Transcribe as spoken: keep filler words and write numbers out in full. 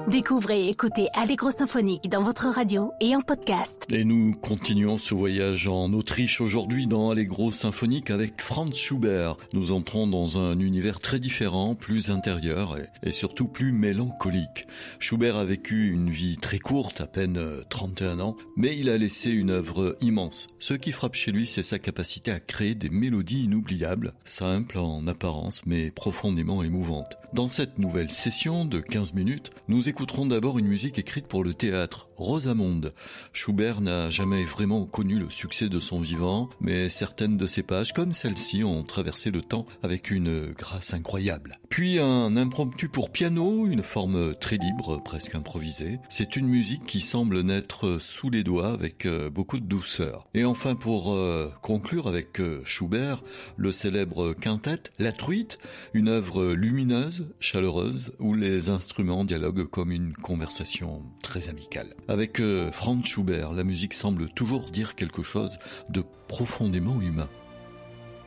Découvrez et écoutez Allegro Symphonique dans votre radio et en podcast. Et nous continuons ce voyage en Autriche aujourd'hui dans Allegro Symphonique avec Franz Schubert. Nous entrons dans un univers très différent, plus intérieur et, et surtout plus mélancolique. Schubert a vécu une vie très courte, à peine trente et un ans, mais il a laissé une œuvre immense. Ce qui frappe chez lui, c'est sa capacité à créer des mélodies inoubliables, simples en apparence mais profondément émouvantes. Dans cette nouvelle session de quinze minutes, nous écouterons d'abord une musique écrite pour le théâtre, Rosamunde. Schubert n'a jamais vraiment connu le succès de son vivant, mais certaines de ses pages, comme celle-ci, ont traversé le temps avec une grâce incroyable. Puis un impromptu pour piano, une forme très libre, presque improvisée. C'est une musique qui semble naître sous les doigts avec beaucoup de douceur. Et enfin, pour euh, conclure avec euh, Schubert, le célèbre quintet, La Truite, une œuvre lumineuse, chaleureuse, où les instruments dialoguent comme une conversation très amicale. Avec euh, Franz Schubert, la musique semble toujours dire quelque chose de profondément humain.